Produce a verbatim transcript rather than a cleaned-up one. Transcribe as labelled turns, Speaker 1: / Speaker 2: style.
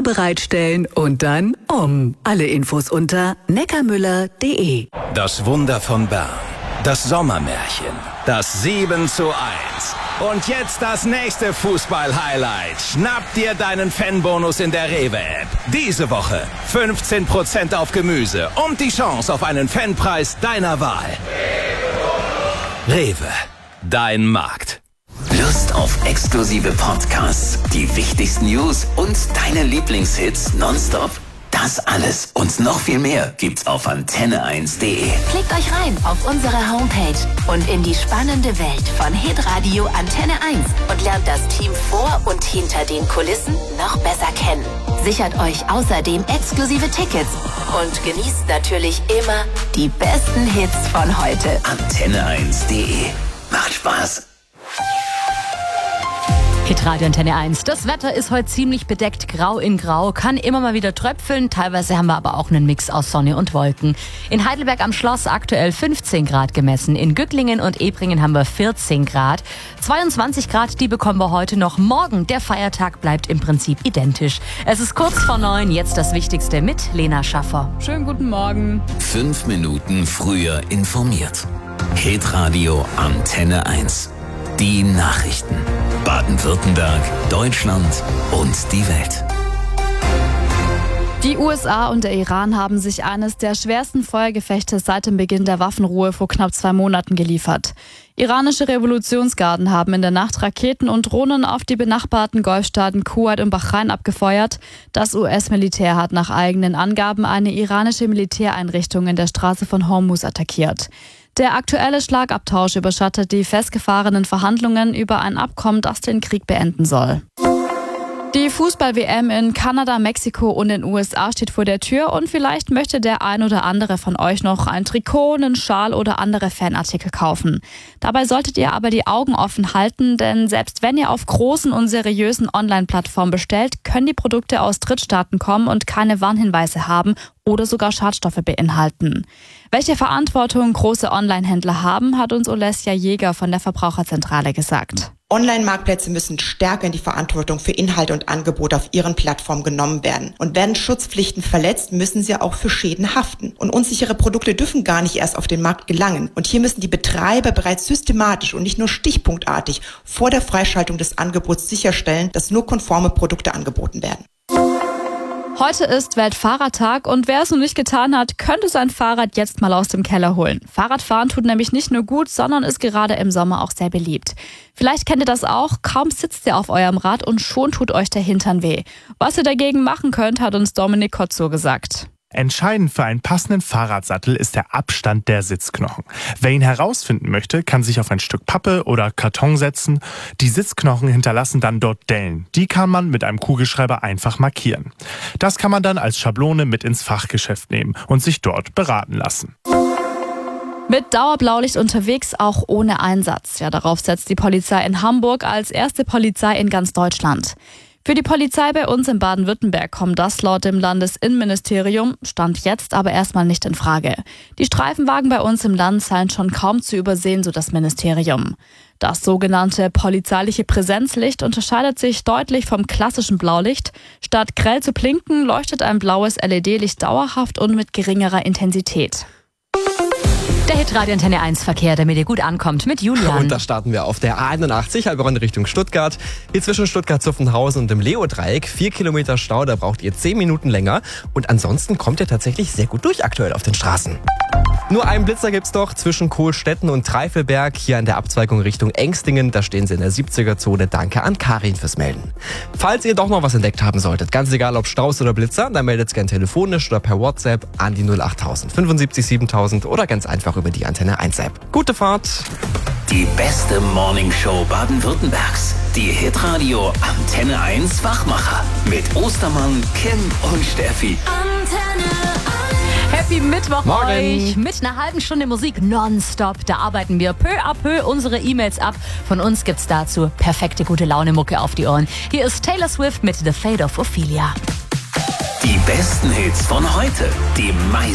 Speaker 1: bereitstellen und dann um. Alle Infos unter neckarmüller punkt de.
Speaker 2: Das Wunder von Bern. Das Sommermärchen. Das sieben zu eins. Und jetzt das nächste Fußball-Highlight. Schnapp dir deinen Fanbonus in der Rewe-App. Diese Woche fünfzehn Prozent auf Gemüse und die Chance auf einen Fanpreis deiner Wahl. Rewe. Dein Markt.
Speaker 3: Lust auf exklusive Podcasts, die wichtigsten News und deine Lieblingshits nonstop? Das alles und noch viel mehr gibt's auf antenne eins punkt de.
Speaker 4: Klickt euch rein auf unsere Homepage und in die spannende Welt von Hitradio Antenne eins und lernt das Team vor und hinter den Kulissen noch besser kennen. Sichert euch außerdem exklusive Tickets und genießt natürlich immer die besten Hits von heute.
Speaker 3: antenne eins punkt de. Macht Spaß.
Speaker 5: Hitradio Antenne eins. Das Wetter ist heute ziemlich bedeckt, grau in grau, kann immer mal wieder tröpfeln. Teilweise haben wir aber auch einen Mix aus Sonne und Wolken. In Heidelberg am Schloss aktuell fünfzehn Grad gemessen. In Gücklingen und Ebringen haben wir vierzehn Grad. zweiundzwanzig Grad, die bekommen wir heute noch. Morgen, der Feiertag, bleibt im Prinzip identisch. Es ist kurz vor neun, jetzt das Wichtigste mit Lena Schaffer.
Speaker 6: Schönen guten Morgen.
Speaker 3: Fünf Minuten früher informiert. Hitradio Antenne eins. Die Nachrichten. Baden-Württemberg, Deutschland und die Welt.
Speaker 6: Die U S A und der Iran haben sich eines der schwersten Feuergefechte seit dem Beginn der Waffenruhe vor knapp zwei Monaten geliefert. Iranische Revolutionsgarden haben in der Nacht Raketen und Drohnen auf die benachbarten Golfstaaten Kuwait und Bahrain abgefeuert. Das U S-Militär hat nach eigenen Angaben eine iranische Militäreinrichtung in der Straße von Hormuz attackiert. Der aktuelle Schlagabtausch überschattet die festgefahrenen Verhandlungen über ein Abkommen, das den Krieg beenden soll. Die Fußball-W M in Kanada, Mexiko und den U S A steht vor der Tür und vielleicht möchte der ein oder andere von euch noch ein Trikot, einen Schal oder andere Fanartikel kaufen. Dabei solltet ihr aber die Augen offen halten, denn selbst wenn ihr auf großen und seriösen Online-Plattformen bestellt, können die Produkte aus Drittstaaten kommen und keine Warnhinweise haben oder sogar Schadstoffe beinhalten. Welche Verantwortung große Online-Händler haben, hat uns Olesja Jäger von der Verbraucherzentrale gesagt.
Speaker 7: Online-Marktplätze müssen stärker in die Verantwortung für Inhalte und Angebote auf ihren Plattformen genommen werden. Und werden Schutzpflichten verletzt, müssen sie auch für Schäden haften. Und unsichere Produkte dürfen gar nicht erst auf den Markt gelangen. Und hier müssen die Betreiber bereits systematisch und nicht nur stichpunktartig vor der Freischaltung des Angebots sicherstellen, dass nur konforme Produkte angeboten werden.
Speaker 6: Heute ist Weltfahrradtag und wer es noch nicht getan hat, könnte sein Fahrrad jetzt mal aus dem Keller holen. Fahrradfahren tut nämlich nicht nur gut, sondern ist gerade im Sommer auch sehr beliebt. Vielleicht kennt ihr das auch, kaum sitzt ihr auf eurem Rad und schon tut euch der Hintern weh. Was ihr dagegen machen könnt, hat uns Dominik Kotzo gesagt.
Speaker 8: Entscheidend für einen passenden Fahrradsattel ist der Abstand der Sitzknochen. Wer ihn herausfinden möchte, kann sich auf ein Stück Pappe oder Karton setzen. Die Sitzknochen hinterlassen dann dort Dellen. Die kann man mit einem Kugelschreiber einfach markieren. Das kann man dann als Schablone mit ins Fachgeschäft nehmen und sich dort beraten lassen.
Speaker 6: Mit Dauerblaulicht unterwegs, auch ohne Einsatz. Ja, darauf setzt die Polizei in Hamburg als erste Polizei in ganz Deutschland. Für die Polizei bei uns in Baden-Württemberg kommt das laut dem Landesinnenministerium, Stand jetzt aber erstmal nicht in Frage. Die Streifenwagen bei uns im Land seien schon kaum zu übersehen, so das Ministerium. Das sogenannte polizeiliche Präsenzlicht unterscheidet sich deutlich vom klassischen Blaulicht. Statt grell zu blinken, leuchtet ein blaues L E D-Licht dauerhaft und mit geringerer Intensität.
Speaker 5: Der Hitradio Antenne eins Verkehr, damit ihr gut ankommt, mit Julian.
Speaker 9: Und da starten wir auf der A einundachtzig, halbe Runde Richtung Stuttgart. Hier zwischen Stuttgart-Zuffenhausen und dem Leo-Dreieck. Vier Kilometer Stau, da braucht ihr zehn Minuten länger. Und ansonsten kommt ihr tatsächlich sehr gut durch aktuell auf den Straßen. Nur einen Blitzer gibt's doch zwischen Kohlstetten und Treifelberg. Hier an der Abzweigung Richtung Engstingen, da stehen sie in der siebziger-Zone. Danke an Karin fürs Melden. Falls ihr doch noch was entdeckt haben solltet, ganz egal ob Staus oder Blitzer, dann meldet's gern telefonisch oder per WhatsApp an die null achttausend fünfundsiebzig siebentausend oder ganz einfach über die Antenne eins App. Gute Fahrt!
Speaker 3: Die beste Morningshow Baden-Württembergs. Die Hitradio Antenne eins Wachmacher. Mit Ostermann, Kim und Steffi.
Speaker 5: Antenne eins. Happy Mittwoch
Speaker 9: Morgen.
Speaker 5: euch. Mit einer halben Stunde Musik nonstop. Da arbeiten wir peu à peu unsere E-Mails ab. Von uns gibt's dazu perfekte gute Laune-Mucke auf die Ohren. Hier ist Taylor Swift mit The Fate of Ophelia.
Speaker 3: Die besten Hits von heute. Die meisten